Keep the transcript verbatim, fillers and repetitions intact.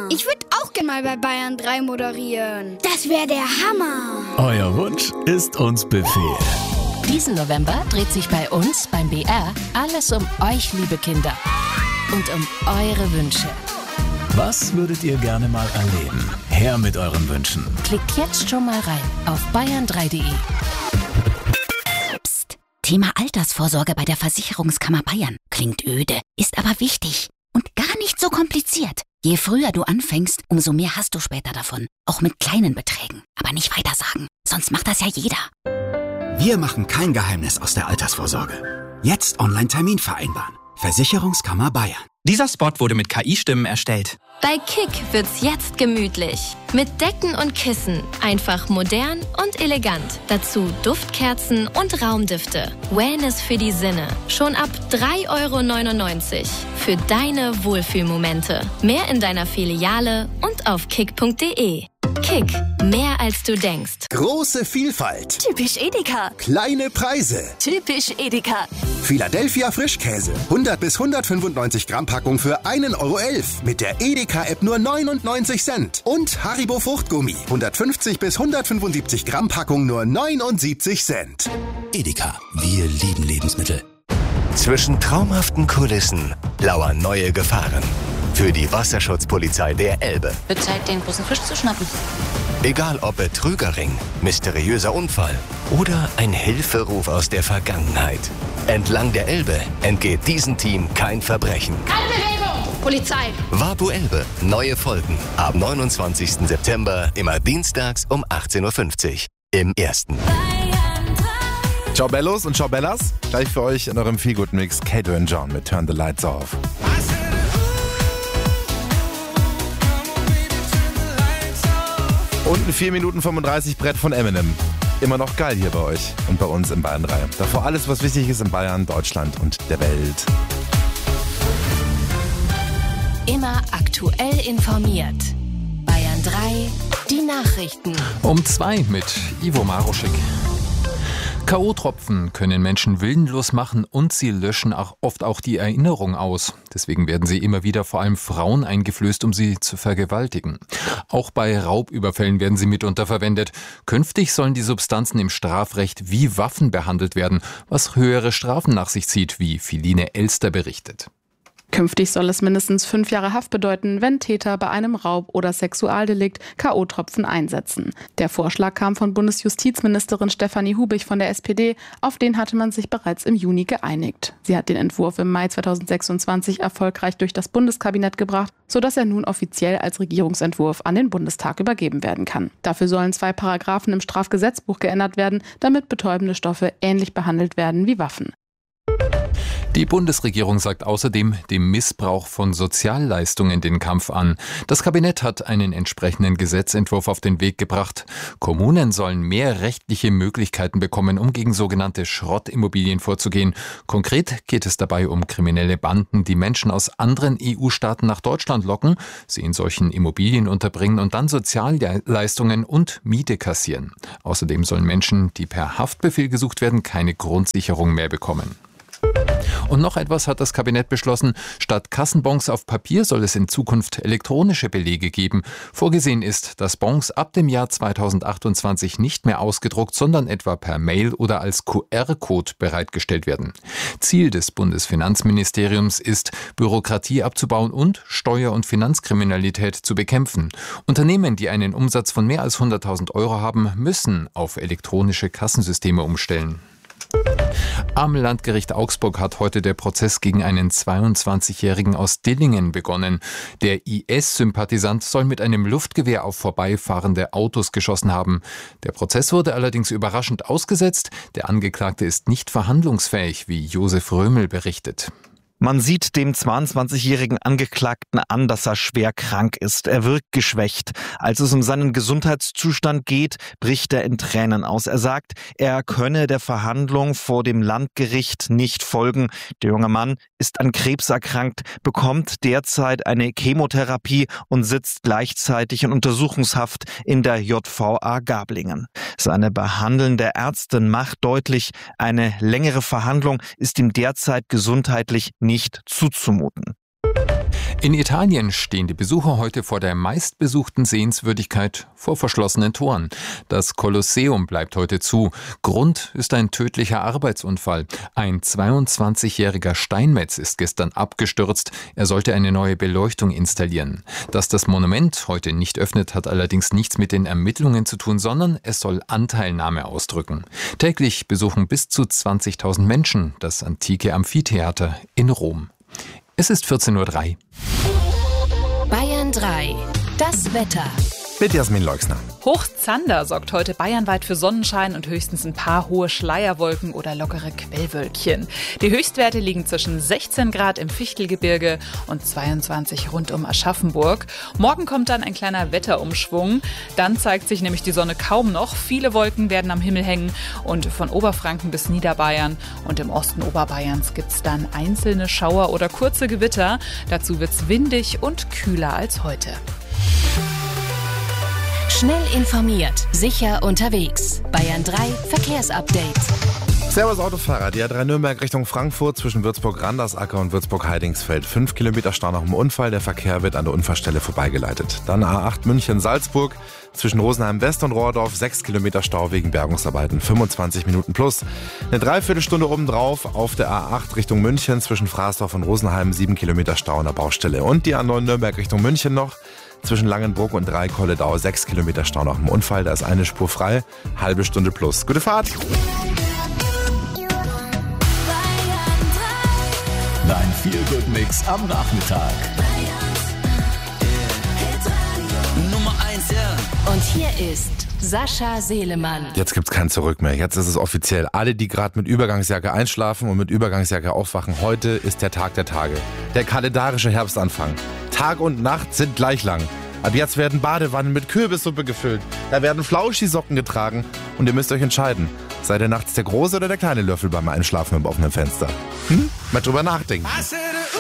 Ich würde auch gerne mal bei Bayern drei moderieren. Das wäre der Hammer. Euer Wunsch ist uns Befehl. Diesen November dreht sich bei uns beim B R alles um euch, liebe Kinder. Und um eure Wünsche. Was würdet ihr gerne mal erleben? Her mit euren Wünschen. Klickt jetzt schon mal rein auf bayern drei punkt de. Psst. Thema Altersvorsorge bei der Versicherungskammer Bayern. Klingt öde, ist aber wichtig. Und gar nicht so kompliziert. Je früher du anfängst, umso mehr hast du später davon. Auch mit kleinen Beträgen. Aber nicht weitersagen, sonst macht das ja jeder. Wir machen kein Geheimnis aus der Altersvorsorge. Jetzt Online-Termin vereinbaren. Versicherungskammer Bayern. Dieser Spot wurde mit K I-Stimmen erstellt. Bei Kick wird's jetzt gemütlich. Mit Decken und Kissen. Einfach modern und elegant. Dazu Duftkerzen und Raumdüfte. Wellness für die Sinne. Schon ab drei Euro neunundneunzig. Für deine Wohlfühlmomente. Mehr in deiner Filiale und auf kick punkt de. Kick. Mehr als du denkst. Große Vielfalt. Typisch Edeka. Kleine Preise. Typisch Edeka. Philadelphia Frischkäse. hundert bis hundertfünfundneunzig Gramm Packung für ein Euro elf. Mit der Edeka-App nur neunundneunzig Cent. Und Haribo Fruchtgummi. hundertfünfzig bis hundertfünfundsiebzig Gramm Packung nur neunundsiebzig Cent. Edeka. Wir lieben Lebensmittel. Zwischen traumhaften Kulissen lauern neue Gefahren. Für die Wasserschutzpolizei der Elbe. Wird Zeit, den großen Fisch zu schnappen. Egal ob Betrügerring, mysteriöser Unfall oder ein Hilferuf aus der Vergangenheit. Entlang der Elbe entgeht diesem Team kein Verbrechen. Keine Bewegung! Polizei! Wapu Elbe. Neue Folgen. Ab neunundzwanzigsten September, immer dienstags um achtzehn Uhr fünfzig. Im Ersten. Ciao Bellos und Ciao Bellas. Gleich für euch in eurem Feelgood-Mix Kato und John mit Turn the Lights Off. Und ein vier Minuten fünfunddreißig Brett von Eminem. Immer noch geil hier bei euch und bei uns in Bayern drei. Davor alles, was wichtig ist in Bayern, Deutschland und der Welt. Immer aktuell informiert. Bayern drei, die Nachrichten. Um zwei mit Ivo Maruschik. K O-Tropfen können Menschen willenlos machen und sie löschen auch oft auch die Erinnerung aus. Deswegen werden sie immer wieder vor allem Frauen eingeflößt, um sie zu vergewaltigen. Auch bei Raubüberfällen werden sie mitunter verwendet. Künftig sollen die Substanzen im Strafrecht wie Waffen behandelt werden, was höhere Strafen nach sich zieht, wie Philine Elster berichtet. Künftig soll es mindestens fünf Jahre Haft bedeuten, wenn Täter bei einem Raub- oder Sexualdelikt K O-Tropfen einsetzen. Der Vorschlag kam von Bundesjustizministerin Stefanie Hubich von der S P D. Auf den hatte man sich bereits im Juni geeinigt. Sie hat den Entwurf im Mai zweitausendsechsundzwanzig erfolgreich durch das Bundeskabinett gebracht, sodass er nun offiziell als Regierungsentwurf an den Bundestag übergeben werden kann. Dafür sollen zwei Paragraphen im Strafgesetzbuch geändert werden, damit betäubende Stoffe ähnlich behandelt werden wie Waffen. Die Bundesregierung sagt außerdem dem Missbrauch von Sozialleistungen den Kampf an. Das Kabinett hat einen entsprechenden Gesetzentwurf auf den Weg gebracht. Kommunen sollen mehr rechtliche Möglichkeiten bekommen, um gegen sogenannte Schrottimmobilien vorzugehen. Konkret geht es dabei um kriminelle Banden, die Menschen aus anderen E U-Staaten nach Deutschland locken, sie in solchen Immobilien unterbringen und dann Sozialleistungen und Miete kassieren. Außerdem sollen Menschen, die per Haftbefehl gesucht werden, keine Grundsicherung mehr bekommen. Und noch etwas hat das Kabinett beschlossen. Statt Kassenbons auf Papier soll es in Zukunft elektronische Belege geben. Vorgesehen ist, dass Bons ab dem Jahr zweitausendachtundzwanzig nicht mehr ausgedruckt, sondern etwa per Mail oder als Q R-Code bereitgestellt werden. Ziel des Bundesfinanzministeriums ist, Bürokratie abzubauen und Steuer- und Finanzkriminalität zu bekämpfen. Unternehmen, die einen Umsatz von mehr als hunderttausend Euro haben, müssen auf elektronische Kassensysteme umstellen. Am Landgericht Augsburg hat heute der Prozess gegen einen zweiundzwanzigjährigen aus Dillingen begonnen. Der I S-Sympathisant soll mit einem Luftgewehr auf vorbeifahrende Autos geschossen haben. Der Prozess wurde allerdings überraschend ausgesetzt. Der Angeklagte ist nicht verhandlungsfähig, wie Josef Römel berichtet. Man sieht dem zweiundzwanzigjährigen Angeklagten an, dass er schwer krank ist. Er wirkt geschwächt. Als es um seinen Gesundheitszustand geht, bricht er in Tränen aus. Er sagt, er könne der Verhandlung vor dem Landgericht nicht folgen. Der junge Mann ist an Krebs erkrankt, bekommt derzeit eine Chemotherapie und sitzt gleichzeitig in Untersuchungshaft in der J V A Gablingen. Seine behandelnde Ärztin macht deutlich, eine längere Verhandlung ist ihm derzeit gesundheitlich nicht zuzumuten. In Italien stehen die Besucher heute vor der meistbesuchten Sehenswürdigkeit vor verschlossenen Toren. Das Kolosseum bleibt heute zu. Grund ist ein tödlicher Arbeitsunfall. Ein zweiundzwanzigjähriger Steinmetz ist gestern abgestürzt. Er sollte eine neue Beleuchtung installieren. Dass das Monument heute nicht öffnet, hat allerdings nichts mit den Ermittlungen zu tun, sondern es soll Anteilnahme ausdrücken. Täglich besuchen bis zu zwanzigtausend Menschen das antike Amphitheater in Rom. Es ist vierzehn Uhr drei. Bayern drei. Das Wetter. Mit Jasmin Leuxner. Hoch Zander sorgt heute bayernweit für Sonnenschein und höchstens ein paar hohe Schleierwolken oder lockere Quellwölkchen. Die Höchstwerte liegen zwischen sechzehn Grad im Fichtelgebirge und zweiundzwanzig rund um Aschaffenburg. Morgen kommt dann ein kleiner Wetterumschwung. Dann zeigt sich nämlich die Sonne kaum noch. Viele Wolken werden am Himmel hängen und von Oberfranken bis Niederbayern und im Osten Oberbayerns gibt es dann einzelne Schauer oder kurze Gewitter. Dazu wird es windig und kühler als heute. Schnell informiert, sicher unterwegs. Bayern drei Verkehrsupdate. Servus Autofahrer, die A drei Nürnberg Richtung Frankfurt zwischen Würzburg-Randersacker und Würzburg-Heidingsfeld. Fünf Kilometer Stau nach dem Unfall, der Verkehr wird an der Unfallstelle vorbeigeleitet. Dann A acht München-Salzburg zwischen Rosenheim West und Rohrdorf, sechs Kilometer Stau wegen Bergungsarbeiten, fünfundzwanzig Minuten plus. Eine Dreiviertelstunde obendrauf auf der A acht Richtung München zwischen Fraßdorf und Rosenheim, sieben Kilometer Stau an der Baustelle. Und die A neun Nürnberg Richtung München noch. Zwischen Langenbruck und Dreikolledau sechs Kilometer Stau nach dem Unfall. Da ist eine Spur frei, halbe Stunde plus. Gute Fahrt! Dein Feel-Good-Mix am Nachmittag. Nummer eins, ja. Und hier ist Sascha Selemann. Jetzt gibt's kein Zurück mehr. Jetzt ist es offiziell. Alle, die gerade mit Übergangsjacke einschlafen und mit Übergangsjacke aufwachen, heute ist der Tag der Tage. Der kalendarische Herbstanfang. Tag und Nacht sind gleich lang. Ab jetzt werden Badewannen mit Kürbissuppe gefüllt. Da werden Flauschi-Socken getragen. Und ihr müsst euch entscheiden. Seid ihr nachts der große oder der kleine Löffel beim Einschlafen im offenen Fenster? Hm? Mal drüber nachdenken.